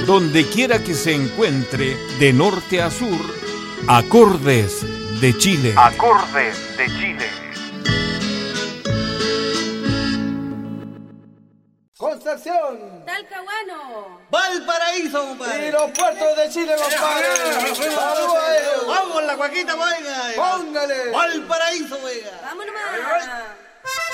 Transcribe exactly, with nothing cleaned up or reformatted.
Donde quiera que se encuentre, de norte a sur, Acordes de Chile. Acordes de Chile. Concepción, Talcahuano, Valparaíso, compadre. y los puertos de Chile, compadre. Saludos a ellos. Vamos, la cuaquita, oiga. Póngale. Valparaíso, oiga. vámonos más.